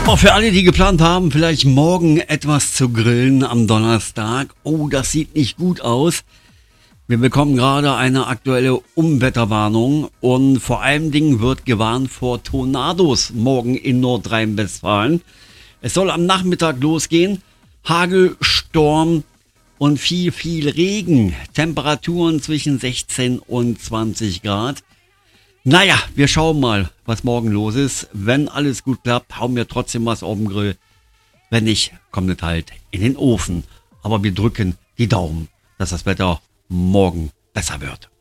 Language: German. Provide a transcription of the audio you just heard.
Auch für alle, die geplant haben, vielleicht morgen etwas zu grillen am Donnerstag. Oh, das sieht nicht gut aus. Wir bekommen gerade eine aktuelle Unwetterwarnung und vor allen Dingen wird gewarnt vor Tornados morgen in Nordrhein-Westfalen. Es soll am Nachmittag losgehen. Hagel, Sturm und viel Regen. Temperaturen zwischen 16 und 20 Grad. Naja, wir schauen mal, was morgen los ist. Wenn alles gut klappt, hauen wir trotzdem was auf den Grill. Wenn nicht, kommt es halt in den Ofen. Aber wir drücken die Daumen, dass das Wetter morgen besser wird.